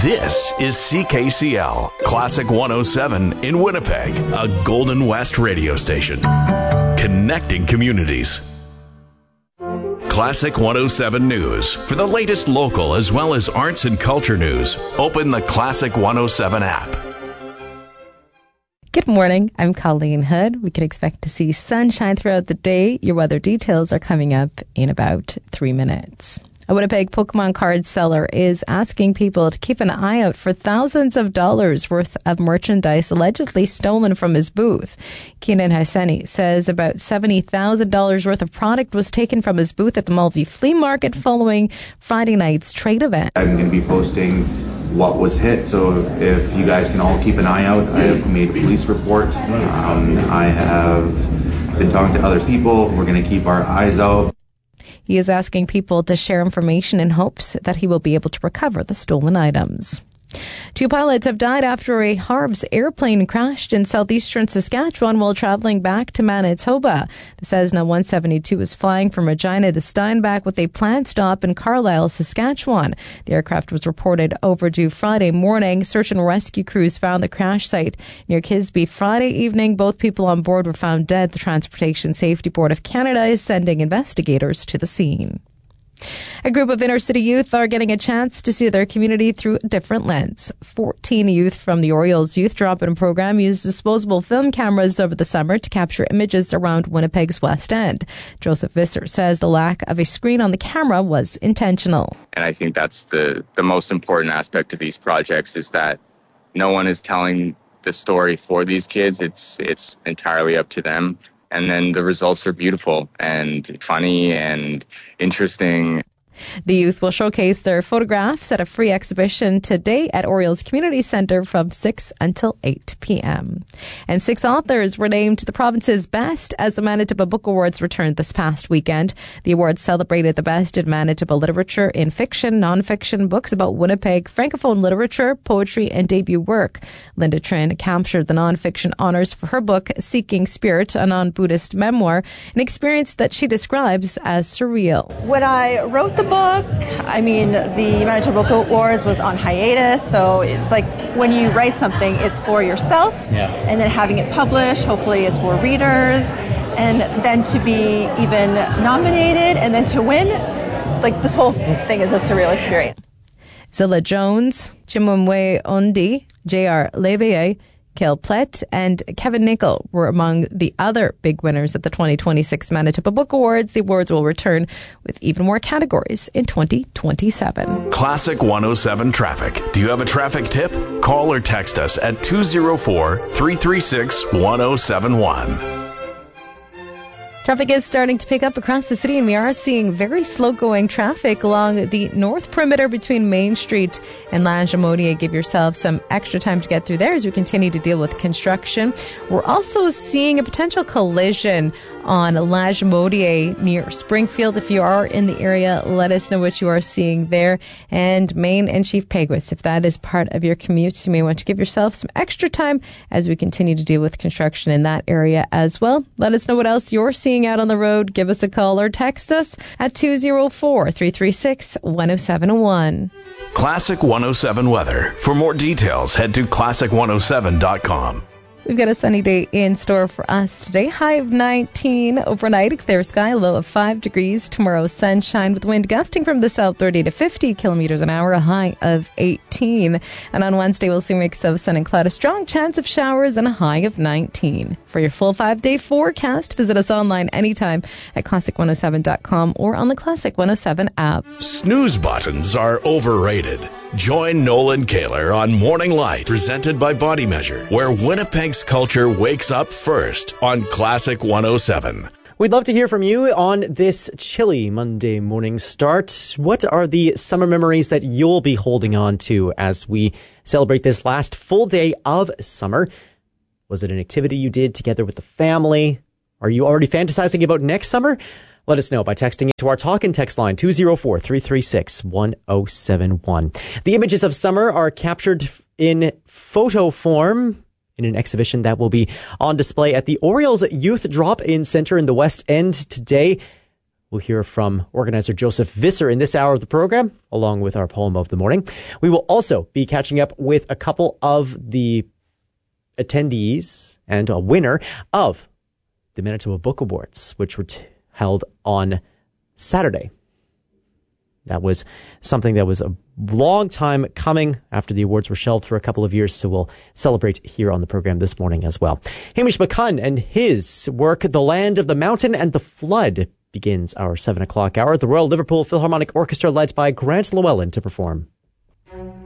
This is CKCL, Classic 107 in Winnipeg, a Golden West radio station. Connecting communities. Classic 107 News. For the latest local as well as arts and culture news, open the Classic 107 app. Good morning. I'm Colleen Hood. We can expect to see sunshine throughout the day. Your weather details are coming up in about 3 minutes. A Winnipeg Pokemon card seller is asking people to keep an eye out for thousands of dollars worth of merchandise allegedly stolen from his booth. Keenan Hassani says about $70,000 worth of product was taken from his booth at the Mulvey Flea Market following Friday night's trade event. I'm going to be posting what was hit, so if you guys can all keep an eye out. I have made a police report. I have been talking to other people. We're going to keep our eyes out. He is asking people to share information in hopes that he will be able to recover the stolen items. 2 pilots have died after a Harv's airplane crashed in southeastern Saskatchewan while traveling back to Manitoba. The Cessna 172 was flying from Regina to Steinbach with a planned stop in Carlisle, Saskatchewan. The aircraft was reported overdue Friday morning. Search and rescue crews found the crash site near Kisby Friday evening. Both people on board were found dead. The Transportation Safety Board of Canada is sending investigators to the scene. A group of inner-city youth are getting a chance to see their community through a different lens. 14 youth from the Orioles Youth Drop-In program used disposable film cameras over the summer to capture images around Winnipeg's West End. Joseph Visser says the lack of a screen on the camera was intentional. And I think that's the most important aspect of these projects is that no one is telling the story for these kids. It's entirely up to them. And then the results are beautiful and funny and interesting. The youth will showcase their photographs at a free exhibition today at Orioles Community Centre from 6 until 8 p.m. And 6 authors were named the province's best as the Manitoba Book Awards returned this past weekend. The awards celebrated the best in Manitoba literature in fiction, non-fiction, books about Winnipeg, francophone literature, poetry, and debut work. Linda Trin captured the non-fiction honours for her book, Seeking Spirit, a non-Buddhist memoir, an experience that she describes as surreal. When I wrote the book, I mean, the Manitoba Book Awards was on hiatus, so it's like when you write something, it's for yourself, and then having it published, hopefully it's for readers, and then to be even nominated and then to win, like this whole thing is a surreal experience. Zilla Jones, Chimwemwe Ondi, J.R. Leveille, Kale Plett, and Kevin Nickel were among the other big winners at the 2026 Manitoba Book Awards. The awards will return with even more categories in 2027. Classic 107 Traffic. Do you have a traffic tip? Call or text us at 204-336-1071. Traffic is starting to pick up across the city, and we are seeing very slow-going traffic along the north perimeter between Main Street and Lagimodiere. Give yourself some extra time to get through there as we continue to deal with construction. We're also seeing a potential collision on Lagimodiere near Springfield. If you are in the area, let us know what you are seeing there. And Main and Chief Peguis, if that is part of your commute, you may want to give yourself some extra time as we continue to deal with construction in that area as well. Let us know what else you're seeing out on the road. Give us a call or text us at 204-336-1071. Classic 107 weather. For more details, head to classic107.com. We've got a sunny day in store for us today. High of 19 overnight, a clear sky, low of 5 degrees. Tomorrow, sunshine with wind gusting from the south 30 to 50 kilometers an hour, a high of 18. And on Wednesday, we'll see a mix of sun and cloud, a strong chance of showers, and a high of 19. For your full 5-day forecast, visit us online anytime at classic107.com or on the Classic 107 app. Snooze buttons are overrated. Join Nolan Kaler on Morning Light, presented by Body Measure, where Winnipeg's culture wakes up first on Classic 107. We'd love to hear from you on this chilly Monday morning start. What are the summer memories that you'll be holding on to as we celebrate this last full day of summer? Was it an activity you did together with the family? Are you already fantasizing about next summer? Let us know by texting to our talk and text line 204-336-1071. The images of summer are captured in photo form in an exhibition that will be on display at the Orioles Youth Drop-In Center in the West End today. We'll hear from organizer Joseph Visser in this hour of the program, along with our poem of the morning. We will also be catching up with a couple of the attendees and a winner of the Manitoba Book Awards, which were held on Saturday. That was something that was a long time coming after the awards were shelved for a couple of years, so we'll celebrate here on the program this morning as well. Hamish McCunn and his work, The Land of the Mountain and the Flood, begins our 7 o'clock hour. The Royal Liverpool Philharmonic Orchestra, led by Grant Llewellyn, to perform.